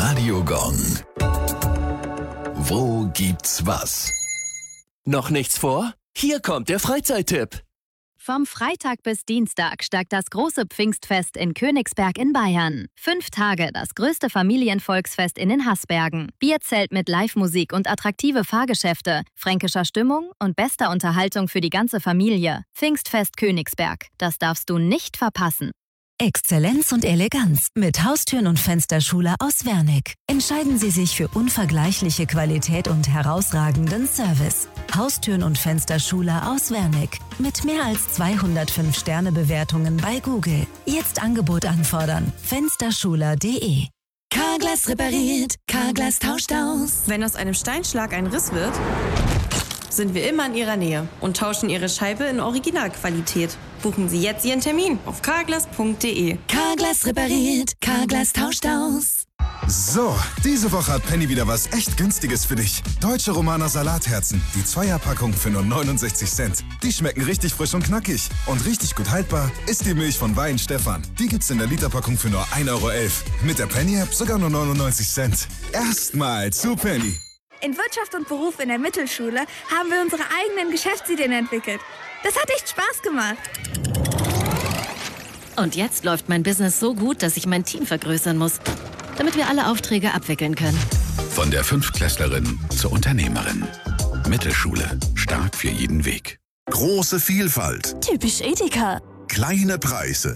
Radio Gong. Wo gibt's was? Noch nichts vor? Hier kommt der Freizeittipp. Vom Freitag bis Dienstag steigt das große Pfingstfest in Königsberg in Bayern. 5 Tage das größte Familienvolksfest in den Haßbergen. Bierzelt mit Live-Musik und attraktive Fahrgeschäfte, fränkischer Stimmung und bester Unterhaltung für die ganze Familie. Pfingstfest Königsberg. Das darfst du nicht verpassen. Exzellenz und Eleganz mit Haustüren und Fensterschule aus Wernick. Entscheiden Sie sich für unvergleichliche Qualität und herausragenden Service. Haustüren und Fensterschule aus Wernick mit mehr als 205 Sternebewertungen bei Google. Jetzt Angebot anfordern. Fensterschule.de. Carglass repariert, Carglass tauscht aus. Wenn aus einem Steinschlag ein Riss wird, sind wir immer in Ihrer Nähe und tauschen Ihre Scheibe in Originalqualität. Buchen Sie jetzt Ihren Termin auf carglass.de. Carglass repariert, Carglass tauscht aus. So, diese Woche hat Penny wieder was echt Günstiges für dich. Deutsche Romaner Salatherzen, die Zweierpackung für nur 69 Cent. Die schmecken richtig frisch und knackig. Und richtig gut haltbar ist die Milch von Wein Stefan. Die gibt's in der Literpackung für nur 1,11 Euro. Mit der Penny-App sogar nur 99 Cent. Erstmal zu Penny. In Wirtschaft und Beruf in der Mittelschule haben wir unsere eigenen Geschäftsideen entwickelt. Das hat echt Spaß gemacht. Und jetzt läuft mein Business so gut, dass ich mein Team vergrößern muss, damit wir alle Aufträge abwickeln können. Von der Fünftklässlerin zur Unternehmerin. Mittelschule. Stark für jeden Weg. Große Vielfalt. Typisch Edeka. Kleine Preise.